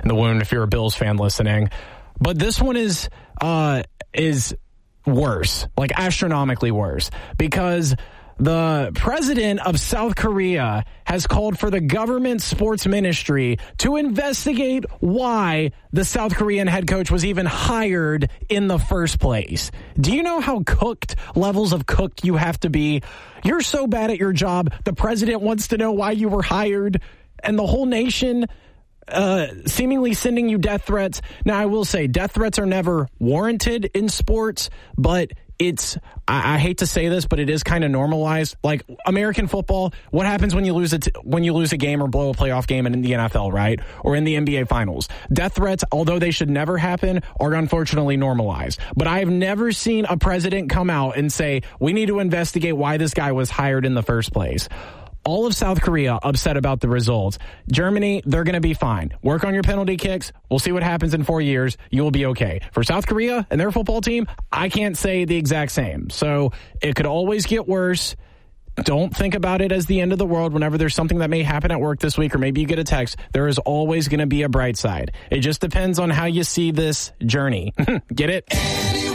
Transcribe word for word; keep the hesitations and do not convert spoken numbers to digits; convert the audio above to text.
in the wound if you're a Bills fan listening. But this one is uh, is worse, like astronomically worse, because the president of South Korea has called for the government sports ministry to investigate why the South Korean head coach was even hired in the first place. Do you know how cooked levels of cooked you have to be? You're so bad at your job, the president wants to know why you were hired, and the whole nation uh, seemingly sending you death threats. Now, I will say death threats are never warranted in sports, but it's, I, I hate to say this, but it is kind of normalized. Like American football, what happens when you lose a t- when you lose a game or blow a playoff game in the N F L, right? Or in the N B A finals. Death threats, although they should never happen, are unfortunately normalized. But I've never seen a president come out and say, we need to investigate why this guy was hired in the first place. All of South Korea upset about the results. Germany, they're going to be fine. Work on your penalty kicks. We'll see what happens in four years. You will be okay. For South Korea and their football team, I can't say the exact same. So it could always get worse. Don't think about it as the end of the world whenever there's something that may happen at work this week, or maybe you get a text. There is always going to be a bright side. It just depends on how you see this journey. Get it?